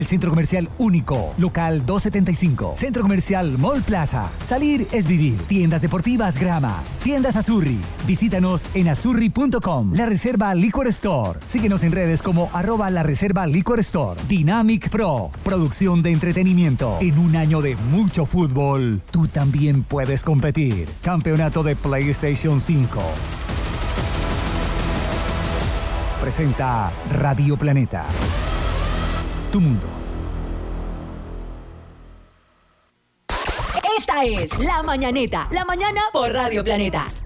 El Centro Comercial Único, local 275. Centro Comercial Mall Plaza. Salir es vivir. Tiendas deportivas Grama. Tiendas Azurri. Visítanos en azurri.com. La Reserva Liquor Store. Síguenos en redes como @La Reserva Liquor Store. Dynamic Pro. Producción de entretenimiento. En un año de mucho fútbol, tú también puedes competir. Campeonato de PlayStation 5. Presenta Radio Planeta. Tu mundo. Esta es La Mañaneta, la mañana por Radio Planeta.